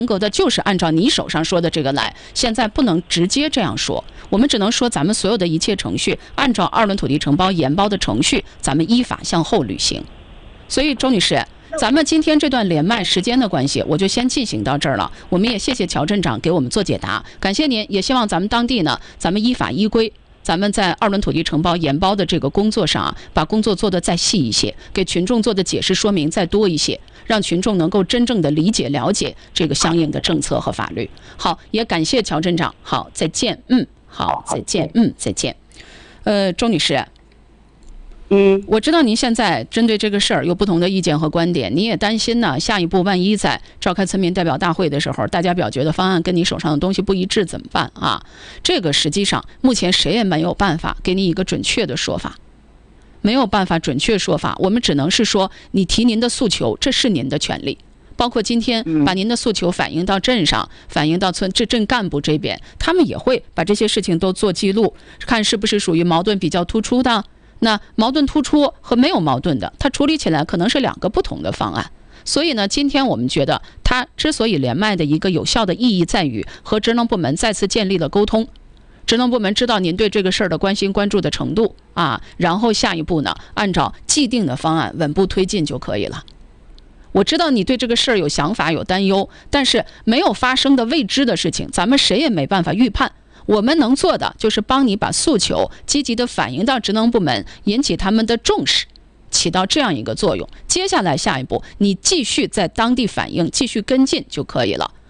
严格的就是按照你手上说的这个来，现在不能直接这样说，我们只能说咱们所有的一切程序按照2轮土地承包研包的程序，咱们依法向后履行。所以周女士，咱们今天这段连麦时间的关系，我就先进行到这儿了。我们也谢谢乔镇长给我们做解答，感谢您，也希望咱们当地呢，咱们依法依规。咱们在2轮土地承包研包的这个工作上啊，把工作做得再细一些，给群众做的解释说明再多一些，让群众能够真正的理解了解这个相应的政策和法律。好，也感谢乔镇长。好，再见。好，再见。再见。周女士。我知道您现在针对这个事儿有不同的意见和观点，你也担心呢，下一步万一在召开村民代表大会的时候，大家表决的方案跟你手上的东西不一致怎么办啊？这个实际上目前谁也没有办法给你一个准确的说法，没有办法准确说法，我们只能是说你提您的诉求，这是您的权利。包括今天把您的诉求反映到镇上，反映到镇干部这边，他们也会把这些事情都做记录，看是不是属于矛盾比较突出的。那矛盾突出和没有矛盾的，它处理起来可能是2个不同的方案。所以呢，今天我们觉得它之所以连麦的一个有效的意义在于和职能部门再次建立了沟通，职能部门知道您对这个事儿的关心关注的程度啊，然后下一步呢，按照既定的方案稳步推进就可以了。我知道你对这个事儿有想法有担忧，但是没有发生的未知的事情，咱们谁也没办法预判。我们能做的就是帮你把诉求积极的反映到职能部门，引起他们的重视，起到这样一个作用。接下来下一步，你继续在当地反映，继续跟进就可以了。